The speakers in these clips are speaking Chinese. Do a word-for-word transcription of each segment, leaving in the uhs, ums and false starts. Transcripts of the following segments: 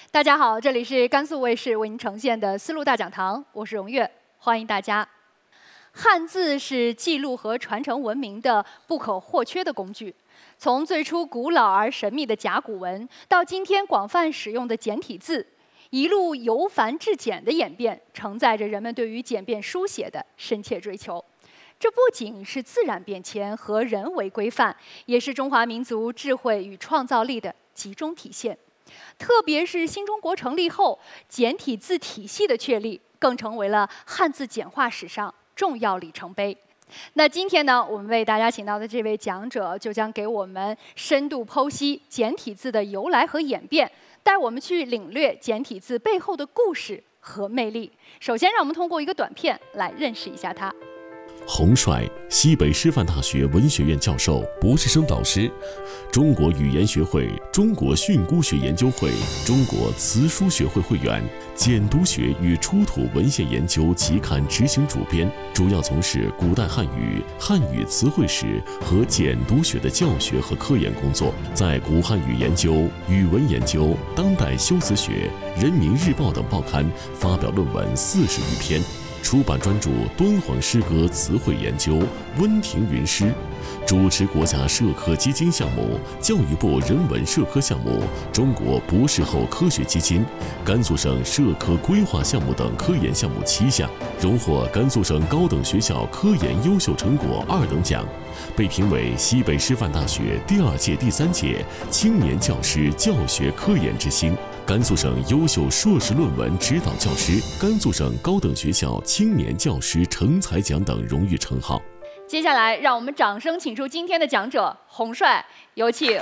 大家好，这里是甘肃卫视为您呈现的丝路大讲堂，我是荣月，欢迎大家。汉字是记录和传承文明的不可或缺的工具。从最初古老而神秘的甲骨文，到今天广泛使用的简体字，一路由繁至简的演变，承载着人们对于简便书写的深切追求。这不仅是自然变迁和人为规范，也是中华民族智慧与创造力的集中体现。特别是新中国成立后，简体字体系的确立，更成为了汉字简化史上重要里程碑。那今天呢，我们为大家请到的这位讲者，就将给我们深度剖析简体字的由来和演变，带我们去领略简体字背后的故事和魅力。首先，让我们通过一个短片来认识一下它。 洪帅，西北师范大学文学院教授、博士生导师，中国语言学会、中国训诂学研究会、中国词书学会会员，简读学与出土文献研究期刊执行主编，主要从事古代汉语、汉语词汇史和简读学的教学和科研工作，在古汉语研究、语文研究、当代修辞学、人民日报等报刊发表论文四十余篇。出版专著《敦煌诗歌词汇研究》《温庭筠诗》，主持国家社科基金项目、教育部人文社科项目、中国博士后科学基金、甘肃省社科规划项目等科研项目七项，荣获甘肃省高等学校科研优秀成果二等奖，被评为西北师范大学第二届、第三届青年教师教学科研之星。甘肃省优秀硕士论文指导教师、甘肃省高等学校青年教师成才奖等荣誉称号。 接下来，让我们掌声请出今天的讲者洪帅，有请。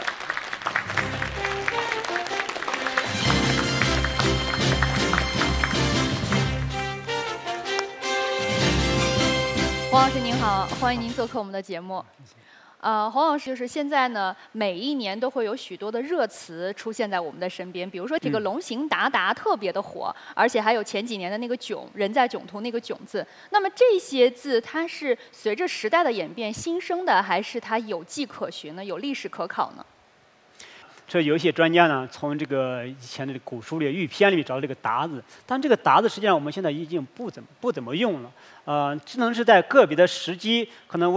洪老师您好，欢迎您做客我们的节目。呃，洪老师，就是现在呢，每一年都会有许多的热词出现在我们的身边，比如说这个龙行达达特别的火，嗯、而且还有前几年的那个囧，人在囧途那个囧字。那么这些字，它是随着时代的演变新生的，还是它有迹可循呢？有历史可考呢？ 这有一些专家呢，从这个以前的古书里、玉篇里面找到这个达字，但这个达字实际上我们现在已经不怎么不怎么用了，呃，只能是在个别的时机可能。